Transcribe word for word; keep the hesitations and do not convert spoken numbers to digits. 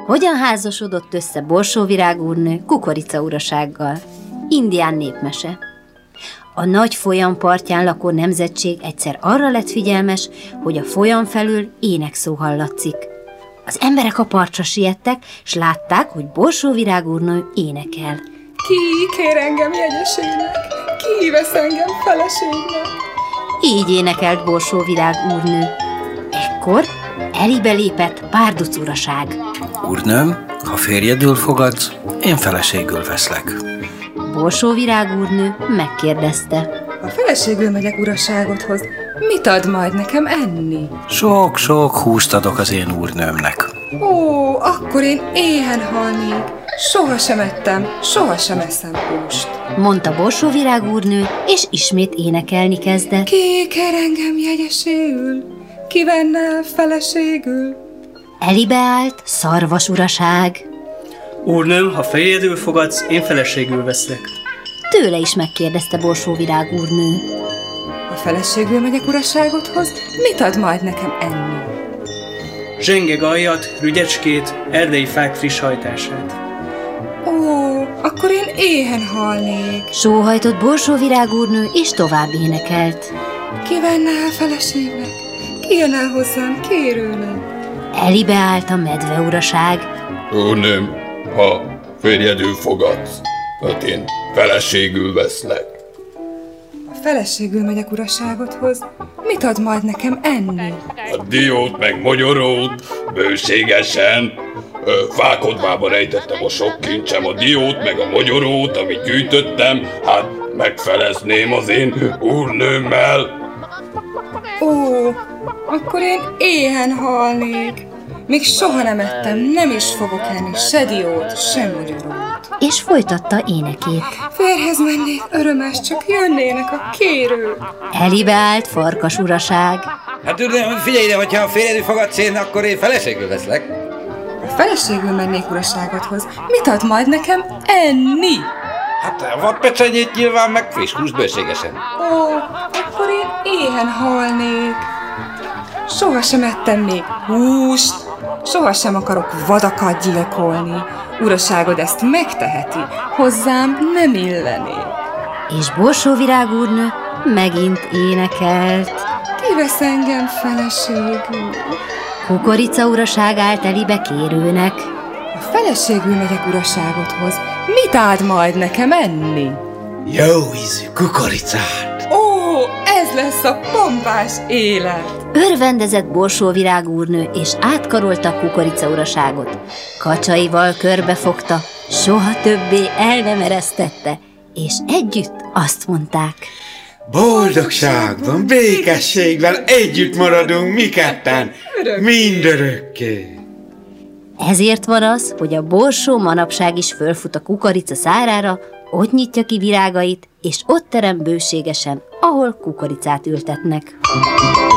Hogyan házasodott össze Borsóvirág úrnő Kukoricaurasággal? Indián népmese. A nagy folyam partján lakó nemzetség egyszer arra lett figyelmes, hogy a folyam felül énekszó hallatszik. Az emberek a partra siettek, s látták, hogy Borsóvirág úrnő énekel. Ki kér engem jegyeségnek? Ki vesz engem feleségnek? Így énekelt Borsóvirág úrnő. Ekkor elébe lépett Bárduc uraság. Úrnőm, ha férjedül fogadsz, én feleségül veszlek. Borsóvirág úrnő megkérdezte. A feleségül megyek uraságodhoz. Mit ad majd nekem enni? Sok-sok húst adok az én úrnőmnek. Ó, akkor én éhen halnék. Soha sem ettem, soha sem eszem húst, mondta Borsóvirág úrnő, és ismét énekelni kezdett. Ki kér engem jegyeségül? Ki venne el feleségül? Elébe állt Szarvas uraság. Úrnőm, ha férjedül fogadsz, én feleségül veszlek. Tőle is megkérdezte Borsóvirág úrnő. A feleségül megyek uraságodhoz, mit ad majd nekem enni? Zsenge gajjat, rügyecskét, erdei fák friss hajtását. Ó, akkor én éhen halnék. Sóhajtott Borsóvirág úrnő, és tovább énekelt. Ki venne el feleségnek? Ki jön el hozzám kérőnek? Elébe állt a medve uraság. Úrnőm, ha férjedül fogadsz, hát én feleségül veszlek. A feleségül megyek uraságodhoz, mit ad majd nekem enni? A diót meg mogyorót, bőségesen. Ö, fákodvába rejtettem a sok kincsem, a diót meg a mogyorót, amit gyűjtöttem, hát megfelezném az én úrnőmmel. Ó, akkor én éhen halnék. Még soha nem ettem, nem is fogok enni se diót, se mogyorót. És folytatta énekét. Férjhez mennék, örömes, csak jönnének a kérők. Elébe állt Farkas uraság. Hát uram, figyelj ide, hogyha a férjedül fogadsz én, akkor én feleségül veszlek. A feleségül mennék uraságodhoz, mit ad majd nekem enni? Hát a vadpecsenyét nyilván, meg friss húst bőségesen. Ó, akkor én éhen halnék. Soha sem ettem még húst, soha sem akarok vadakat gyilkolni. Uraságod ezt megteheti, hozzám nem illeni. És Borsóvirág úrnő megint énekelt. Ki vesz engem feleségül? Kukoricauraság állt elébe kérőnek. A feleségül megyek uraságodhoz, mit áld majd nekem enni? Jó ízű kukoricát! Ó, ez lesz a pompás élet! Örvendezett Borsóvirág úrnő, és átkarolta Kukoricauraságot. Kacsaival körbefogta, soha többé el nem eresztette, és együtt azt mondták. Boldogságban, békességben együtt maradunk mi ketten, mindörökké. Ezért van az, hogy a borsó manapság is fölfut a kukorica szárára, ott nyitja ki virágait, és ott terem bőségesen, ahol kukoricát ültetnek.